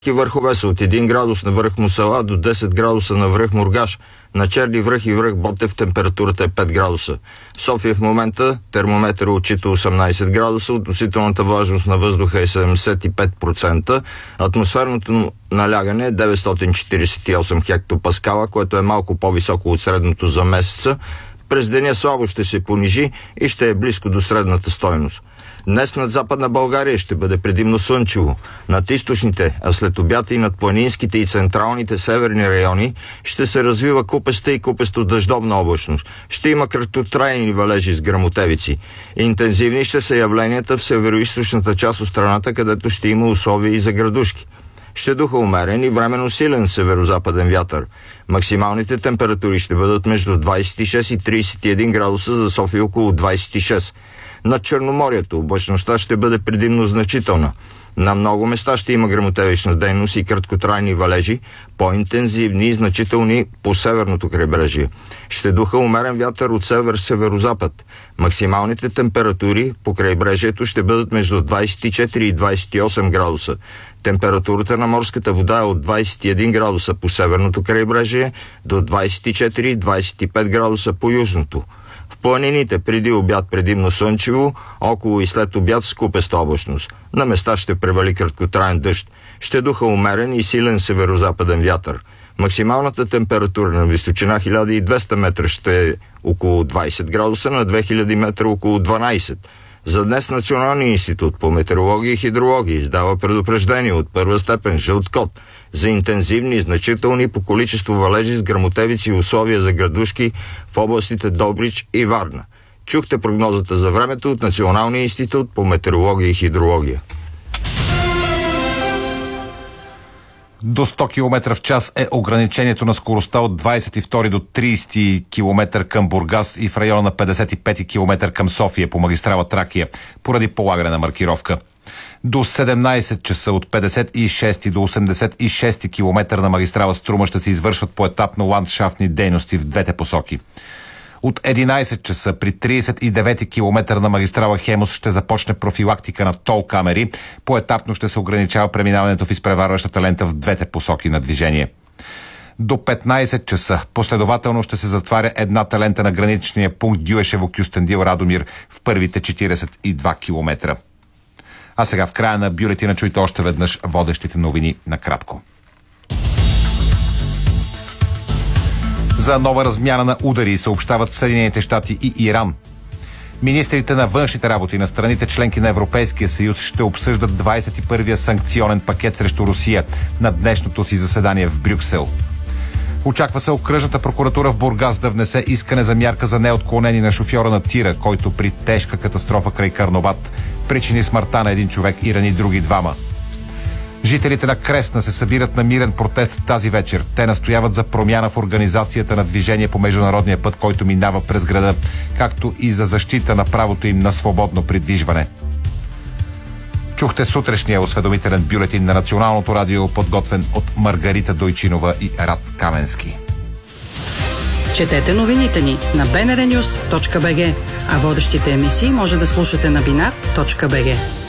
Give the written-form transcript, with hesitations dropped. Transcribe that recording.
върхове са от 1 градус на връх Мусала до 10 градуса на връх Мургаш. На Черни връх и връх Ботев температурата е 5 градуса. В София в момента термометъра отчита 18 градуса, относителната влажност на въздуха е 75%, атмосферното налягане е 948 хектопаскала, което е малко по-високо от средното за месеца. През деня слабо ще се понижи и ще е близко до средната стойност. Днес над Западна България ще бъде предимно слънчево. Над източните, а след обяд и над планинските и централните северни райони ще се развива купеста и купесто-дъждовна облачност. Ще има краткотрайни валежи с гръмотевици. Интензивни ще са явленията в североизточната част от страната, където ще има условия и за градушки. Ще духа умерен и временно силен северо-западен вятър. Максималните температури ще бъдат между 26 и 31 градуса, за София около 26. Над Черноморието облачността ще бъде предимно значителна. На много места ще има гръмотевична дейност и краткотрайни валежи, по-интензивни и значителни по северното крайбрежие. Ще духа умерен вятър от север-северозапад. Максималните температури по крайбрежието ще бъдат между 24 и 28 градуса. Температурата на морската вода е от 21 градуса по северното крайбрежие до 24-25 градуса по южното. В планините преди обяд предимно слънчево, около и след обяд с купеста облачност. На места ще превали краткотраен дъжд. Ще духа умерен и силен северозападен вятър. Максималната температура на височина 1200 метра ще е около 20 градуса, на 2000 метра около 12. За днес Националният институт по метеорология и хидрология издава предупреждение от първа степен жълт код за интензивни и значителни по количество валежи с гръмотевици и условия за градушки в областите Добрич и Варна. Чухте прогнозата за времето от Националния институт по метеорология и хидрология. До 100 км в час е ограничението на скоростта от 22 до 30 км към Бургас и в района на 55 км към София по магистрала Тракия, поради полагане на маркировка. До 17 часа от 56 до 86 км на магистрала Струма ще се извършват поетапно ландшафтни дейности в двете посоки. От 11 часа при 39 км на магистрала Хемус ще започне профилактика на тол камери. Поетапно ще се ограничава преминаването в изпреварващата лента в двете посоки на движение. До 15 часа последователно ще се затваря едната лента на граничния пункт Гюешево-Кюстендил-Радомир в първите 42 км. А сега в края на бюлетина чуйте още веднъж водещите новини накратко. За нова размяна на удари съобщават Съединените щати и Иран. Министрите на външните работи на страните членки на Европейския съюз ще обсъждат 21-я санкционен пакет срещу Русия на днешното си заседание в Брюксел. Очаква се окръжната прокуратура в Бургас да внесе искане за мярка за неотклонение на шофьора на тира, който при тежка катастрофа край Карнобат причини смъртта на един човек и рани други двама. Жителите на Кресна се събират на мирен протест тази вечер. Те настояват за промяна в организацията на движение по международния път, който минава през града, както и за защита на правото им на свободно придвижване. Чухте сутрешния осведомителен бюлетин на Националното радио, подготвен от Маргарита Дойчинова и Рад Каменски. Четете новините ни на bnrnews.bg, а водещите емисии може да слушате на binar.bg.